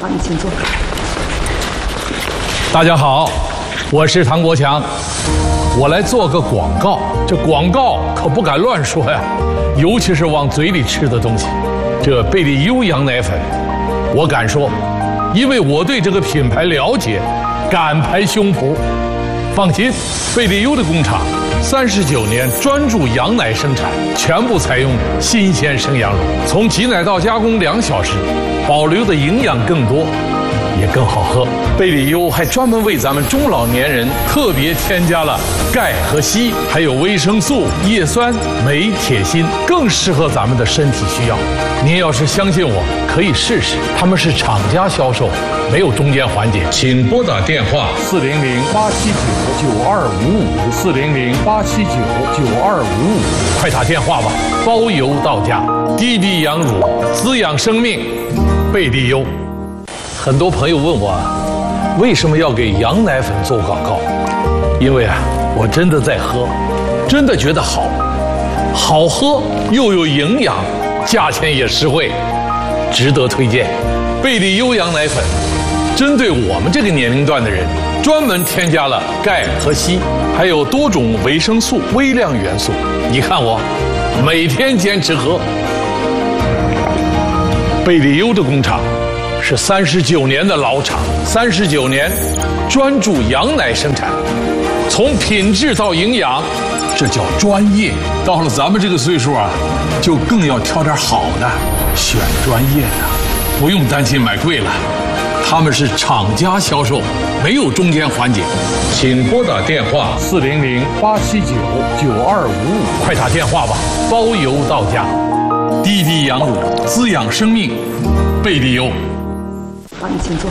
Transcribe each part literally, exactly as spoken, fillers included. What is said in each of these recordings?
好，你请坐。 大家好，我是唐国强，我来做个广告。这广告可不敢乱说呀，尤其是往嘴里吃的东西。这贝利优羊奶粉，我敢说，因为我对这个品牌了解，敢拍胸脯。放心，贝利优的工厂三十九年专注羊奶生产，全部采用新鲜生羊乳，从挤奶到加工两小时，保留的营养更多，也更好喝。贝利优还专门为咱们中老年人特别添加了钙和硒，还有维生素、叶酸、镁、铁、锌，更适合咱们的身体需要。您要是相信我，可以试试。他们是厂家销售，没有中间环节。请拨打电话四零零八七九九二五五四零零八七九九二五五，快打电话吧，包邮到家。滴滴羊乳，滋养生命，贝利优。很多朋友问我，为什么要给羊奶粉做广告？因为啊，我真的在喝，真的觉得好，好喝又有营养，价钱也实惠，值得推荐。贝利优羊奶粉针对我们这个年龄段的人，专门添加了钙和硒，还有多种维生素、微量元素。你看我，每天坚持喝。贝利优的工厂是三十九年的老厂，三十九年专注羊奶生产，从品质到营养，这叫专业。到了咱们这个岁数啊，就更要挑点好的，选专业的，不用担心买贵了。他们是厂家销售，没有中间环节。请拨打电话四零零八七九九二五五，快打电话吧，包邮到家。滴滴羊乳，滋养生命，贝利优。 好，你请坐。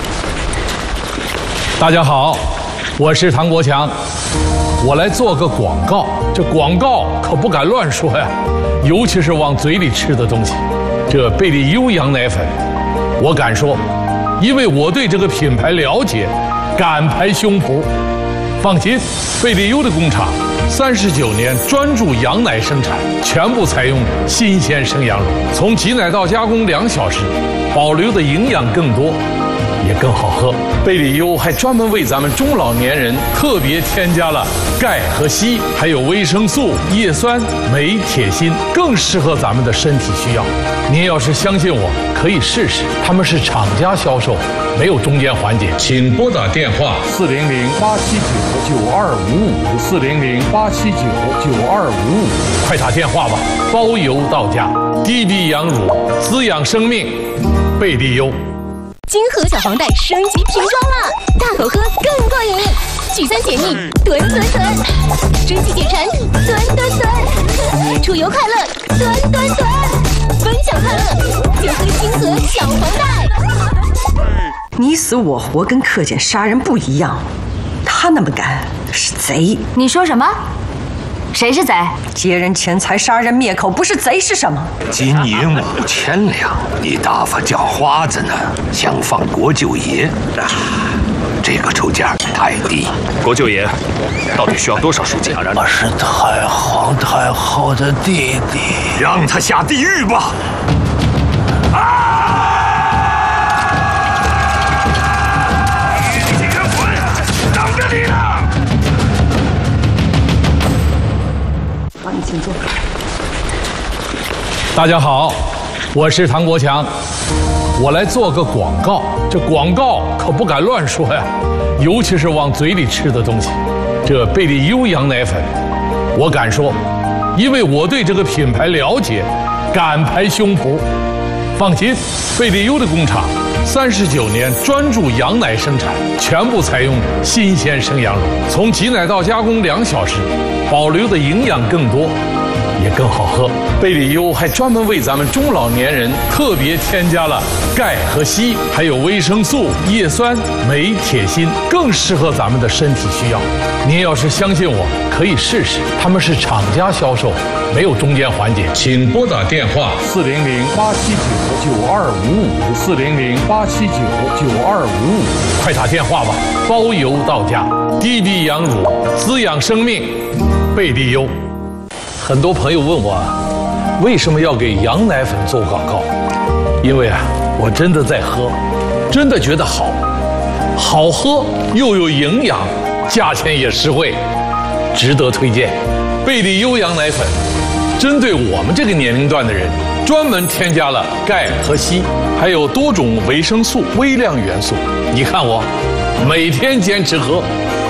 大家好，我是唐国强，我来做个广告。这广告可不敢乱说呀，尤其是往嘴里吃的东西。这贝利优羊奶粉，我敢说，因为我对这个品牌了解，敢拍胸脯。放心，贝利优的工厂三十九年专注羊奶生产，全部采用新鲜生羊乳，从挤奶到加工两小时，保留的营养更多，也更好喝。贝利优还专门为咱们中老年人特别添加了钙和硒，还有维生素、叶酸、镁、铁、锌，更适合咱们的身体需要。您要是相信我，可以试试。他们是厂家销售，没有中间环节。请拨打电话四零零八七九九二五五四零零八七九九二五五，快打电话吧，包邮到家。滴滴羊乳，滋养生命，贝利优。 金河小黄袋升级瓶装了，大口喝更过瘾，聚餐解腻，吨吨吨，蒸汽解馋，吨吨吨，出游快乐，吨吨吨，分享快乐，就喝金河小黄袋。 你死我活跟克俭杀人不一样，他那么干是贼。 你说什么？谁是贼？ 劫人钱财、杀人灭口，不是贼是什么？ 金银五千两，你大发叫花子呢？想放国舅爷啊？这个出价太低。 国舅爷，到底需要多少赎金？ 我是太皇太后的弟弟，让他下地狱吧！啊！你几个混，等着你呢！ 好，你请坐。 大家好，我是唐国强，我来做个广告。这广告可不敢乱说呀，尤其是往嘴里吃的东西。这贝利优羊奶粉，我敢说，因为我对这个品牌了解，敢拍胸脯。放心，贝利优的工厂三十九年专注羊奶生产，全部采用新鲜生羊乳，从挤奶到加工两小时，保留的营养更多，也更好喝。贝利优还专门为咱们中老年人特别添加了钙和硒，还有维生素、叶酸、镁、铁、锌，更适合咱们的身体需要。您要是相信我，可以试试。他们是厂家销售，没有中间环节。请拨打电话四零零八七九九二五五四零零八七九九二五五，快打电话吧，包邮到家。滴滴羊乳，滋养生命，贝利优。很多朋友问我，为什么要给羊奶粉做广告？因为啊，我真的在喝， 真的觉得好，好喝又有营养，价钱也实惠，值得推荐。贝利优羊奶粉，针对我们这个年龄段的人，专门添加了钙和硒，还有多种维生素、微量元素。你看我，每天坚持喝。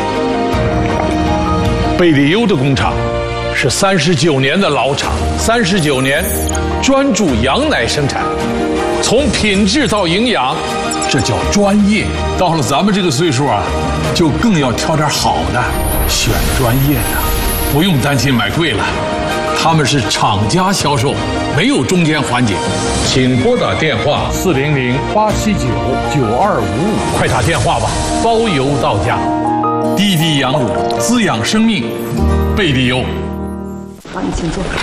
贝利优的工厂是三十九年的老厂，三十九年专注羊奶生产，从品质到营养，这叫专业。到了咱们这个岁数啊，就更要挑点好的，选专业的，不用担心买贵了。他们是厂家销售，没有中间环节。请拨打电话四零零八七九九二五五，快打电话吧，包邮到家。滴滴羊乳，滋养生命，贝利优。 好，你请坐。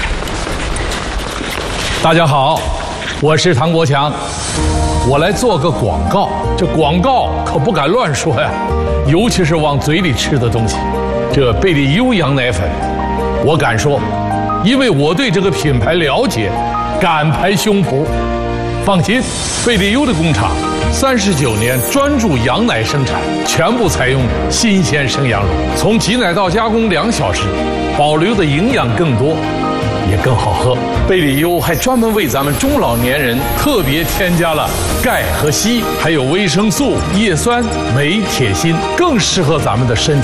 大家好，我是唐国强，我来做个广告。这广告可不敢乱说呀，尤其是往嘴里吃的东西。这贝利优羊奶粉，我敢说，因为我对这个品牌了解，敢拍胸脯。放心，贝利优的工厂三十九年专注羊奶生产，全部采用新鲜生羊乳，从挤奶到加工两小时，保留的营养更多，也更好喝。贝利优还专门为咱们中老年人特别添加了钙和硒，还有维生素、叶酸、镁、铁、锌，更适合咱们的身体。